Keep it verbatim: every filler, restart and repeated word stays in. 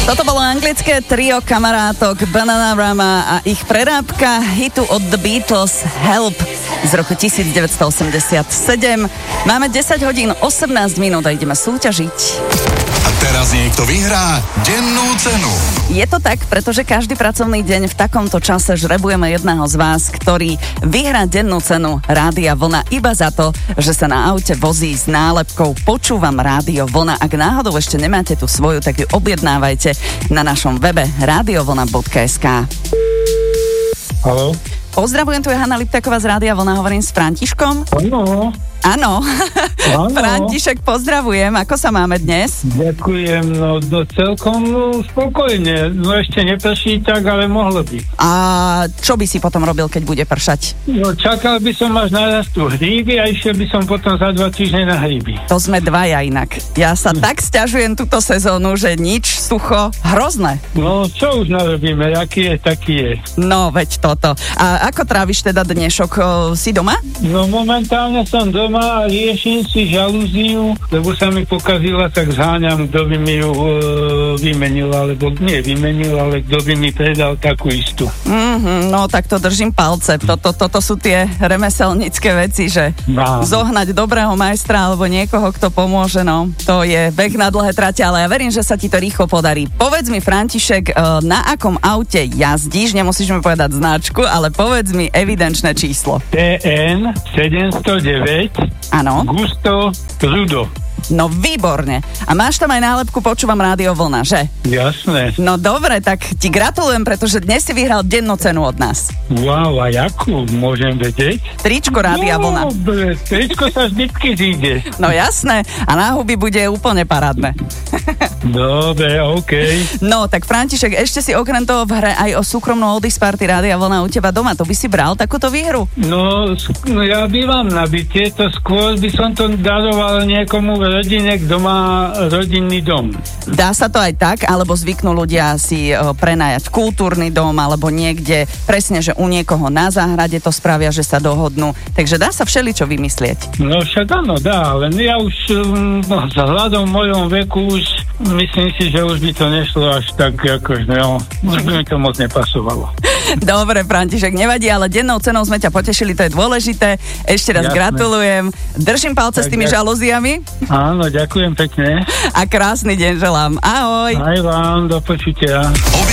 Toto bolo anglické trio kamarátok Bananarama a ich prerábka hitu od The Beatles Help z roku devätnásťstoosemdesiatsedem. Máme desať hodín osemnásť minút a ideme súťažiť. A teraz niekto vyhrá dennú cenu. Je to tak, pretože každý pracovný deň v takomto čase žrebujeme jedného z vás, ktorý vyhrá dennú cenu Rádia Vlna iba za to, že sa na aute vozí s nálepkou Počúvam Rádio Vlna. Ak náhodou ešte nemáte tú svoju, tak ju objednávajte na našom webe radiovlna bodka es ká. Haló? Pozdravujem, tu je Hanna Liptáková z Rádia Vlna, hovorím s Františkom. Áno. Áno. Áno. František, pozdravujem. Ako sa máme dnes? Ďakujem, no, no celkom no, spokojne. No ešte neprší tak, ale mohlo by. A čo by si potom robil, keď bude pršať? No čakal by som až narastú hríby a išiel by som potom za dva týždne na hríby. To sme dvaja inak. Ja sa hm. tak sťažujem túto sezónu, že nič, sucho, hrozné. No čo už narobíme, aký je, taký je. No, veď toto. A ako tráviš teda dnešok? O, si doma? No momentálne som doma a riešim si žalúziu, lebo sa mi pokazila, tak zháňam, kto by mi ju e, vymenil, alebo nie vymenil, ale kto by mi predal takú istú. Mm-hmm, no tak to držím palce. Toto, toto sú tie remeselnícke veci, že no. Zohnať dobrého majstra alebo niekoho, kto pomôže, no to je beh na dlhé trate, ale ja verím, že sa ti to rýchlo podarí. Povedz mi, František, na akom aute jazdíš? Nemusíš mi povedať značku, ale povedz mi evidenčné číslo. té en sedemstodeväť Áno. Gusto Rudo. No výborne. A máš tam aj nálepku Počúvam Rádio Vlna, že? Jasné. No dobre, tak ti gratulujem, pretože dnes si vyhral dennú cenu od nás. Wow, a jakú? Môžem vedieť? Tričko Rádia no, Vlna. Dobre, tričko sa vždycky zíde. No jasné. A na huby bude úplne parádne. Dobre, okej. Okay. No, tak František, ešte si okrem toho v hre aj o súkromnú oldies party Rádia Vlna u teba doma. To by si bral takúto výhru? No, no ja bývam na byte, to skôr by som to daroval niekomu v rodine, kto má rodinný dom. Dá sa to aj tak, alebo zvyknú ľudia si uh, prenajať kultúrny dom, alebo niekde, presne, že u niekoho na záhrade to spravia, že sa dohodnú. Takže dá sa všeličo vymyslieť. No však áno, dá, len ja už no, za hľadom v mojom veku už myslím si, že už by to nešlo až tak, akože, no, už by mi to moc nepasovalo. Dobre, František, nevadí, ale dennou cenou sme ťa potešili, to je dôležité. Ešte raz Jasné. Gratulujem. Držím palce tak, s tými ďak... žalúziami. Áno, ďakujem pekne. A krásny deň želám. Ahoj. Aj vám, do počutia.